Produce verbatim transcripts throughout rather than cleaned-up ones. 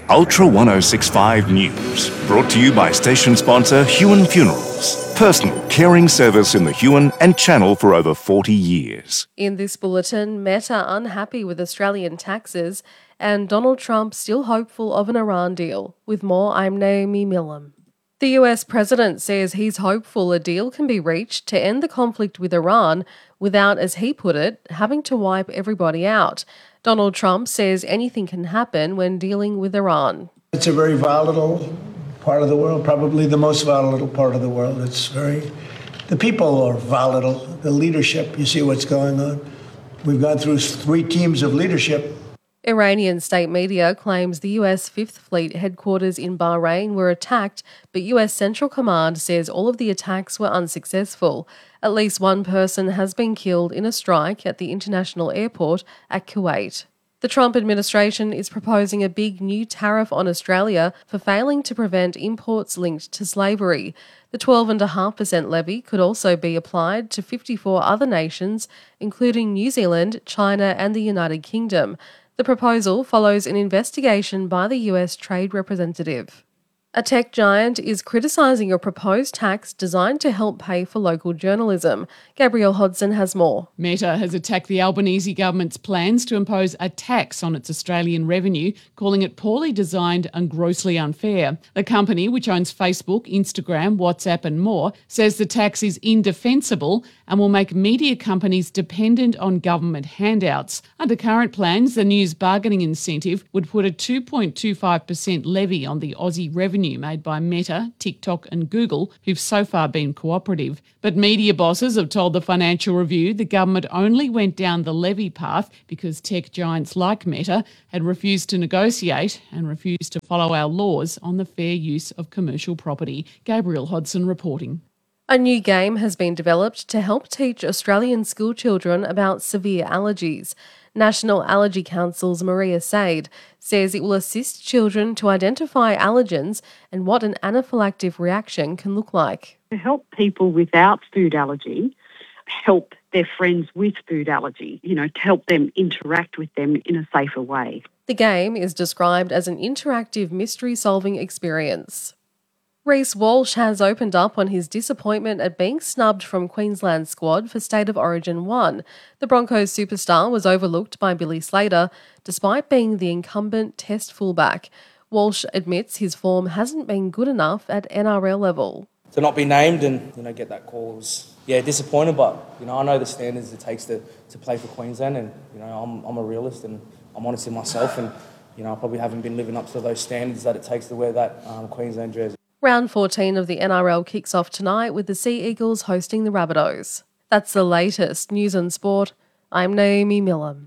Ultra ten sixty-five News, brought to you by station sponsor Huon Funerals. Personal caring service in the Huon and Channel for over forty years. In this bulletin, Meta unhappy with Australian taxes and Donald Trump still hopeful of an Iran deal. With more, I'm Naomi Millam. The U S president says he's hopeful a deal can be reached to end the conflict with Iran without, as he put it, having to wipe everybody out. Donald Trump says anything can happen when dealing with Iran. It's a very volatile part of the world, probably the most volatile part of the world. It's very, the people are volatile, the leadership, you see what's going on. We've gone through three teams of leadership. Iranian state media claims the U S Fifth Fleet headquarters in Bahrain were attacked, but U S Central Command says all of the attacks were unsuccessful. At least one person has been killed in a strike at the international airport at Kuwait. The Trump administration is proposing a big new tariff on Australia for failing to prevent imports linked to slavery. The twelve point five percent levy could also be applied to fifty-four other nations, including New Zealand, China and the United Kingdom. The proposal follows an investigation by the U S Trade Representative. A tech giant is criticising a proposed tax designed to help pay for local journalism. Gabrielle Hodson has more. Meta has attacked the Albanese government's plans to impose a tax on its Australian revenue, calling it poorly designed and grossly unfair. The company, which owns Facebook, Instagram, WhatsApp and more, says the tax is indefensible and will make media companies dependent on government handouts. Under current plans, the news bargaining incentive would put a two point two five percent levy on the Aussie revenue made by Meta, TikTok and Google, who've so far been cooperative. But media bosses have told the Financial Review the government only went down the levy path because tech giants like Meta had refused to negotiate and refused to follow our laws on the fair use of commercial property. Gabrielle Hodson reporting. A new game has been developed to help teach Australian school children about severe allergies. National Allergy Council's Maria Said says it will assist children to identify allergens and what an anaphylactic reaction can look like. To help people without food allergy help their friends with food allergy, you know, to help them interact with them in a safer way. The game is described as an interactive mystery-solving experience. Reece Walsh has opened up on his disappointment at being snubbed from Queensland's squad for State of Origin one. The Broncos superstar was overlooked by Billy Slater, despite being the incumbent Test fullback. Walsh admits his form hasn't been good enough at N R L level. To not be named and, you know, get that call was, yeah, disappointed, but, you know, I know the standards it takes to, to play for Queensland and, you know, I'm, I'm a realist and I'm honest in myself and, you know, I probably haven't been living up to those standards that it takes to wear that um, Queensland jersey. Round fourteen of the N R L kicks off tonight with the Sea Eagles hosting the Rabbitohs. That's the latest news and sport. I'm Naomi Millam.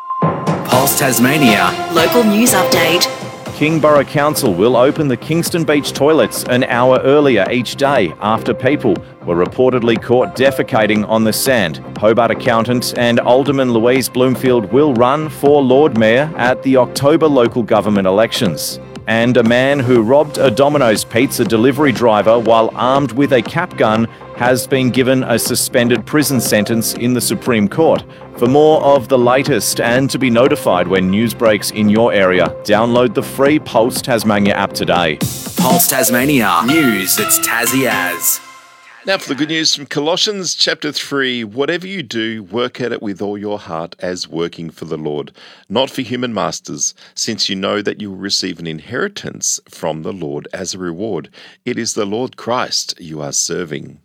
Pulse Tasmania. Local news update. Kingborough Council will open the Kingston Beach toilets an hour earlier each day after people were reportedly caught defecating on the sand. Hobart accountant and Alderman Louise Bloomfield will run for Lord Mayor at the October local government elections. And a man who robbed a Domino's pizza delivery driver while armed with a cap gun has been given a suspended prison sentence in the Supreme Court. For more of the latest and to be notified when news breaks in your area, download the free Pulse Tasmania app today. Pulse Tasmania. News that's Tassie as. Now for the good news from Colossians chapter three, whatever you do, work at it with all your heart as working for the Lord, not for human masters, since you know that you will receive an inheritance from the Lord as a reward. It is the Lord Christ you are serving.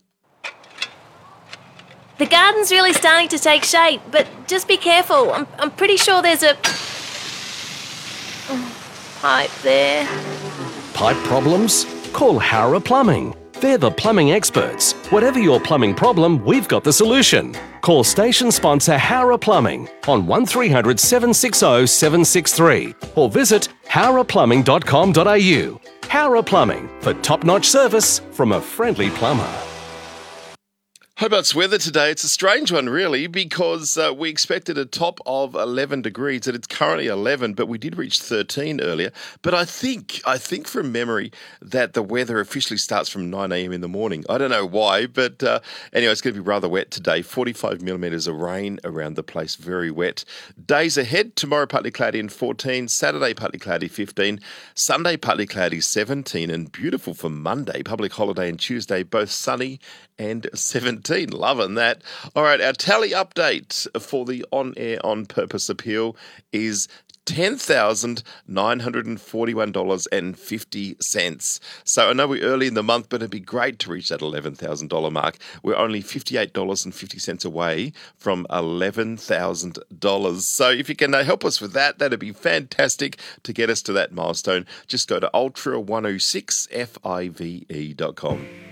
The garden's really starting to take shape, but just be careful. I'm, I'm pretty sure there's a pipe there. Pipe problems? Call Howrah Plumbing. They're the plumbing experts. Whatever your plumbing problem, we've got the solution. Call station sponsor Howrah Plumbing on one three hundred, seven six zero, seven six three or visit howrah plumbing dot com dot a u. Howrah Plumbing, for top-notch service from a friendly plumber. Hobart's weather today, it's a strange one really because uh, we expected a top of eleven degrees and it's currently eleven, but we did reach thirteen earlier. But I think, I think from memory that the weather officially starts from nine a.m. in the morning. I don't know why, but uh, anyway, it's going to be rather wet today. forty-five millimetres of rain around the place, very wet. Days ahead, tomorrow partly cloudy and fourteen, Saturday partly cloudy fifteen, Sunday partly cloudy seventeen, and beautiful for Monday, public holiday, and Tuesday, both sunny and seventeen. Loving that. All right, our tally update for the On Air On Purpose appeal is ten thousand nine hundred forty-one dollars and fifty cents. So I know we're early in the month, but it'd be great to reach that eleven thousand dollars mark. We're only fifty-eight dollars and fifty cents away from eleven thousand dollars. So if you can help us with that, that'd be fantastic to get us to that milestone. Just go to ultra one oh six five e dot com.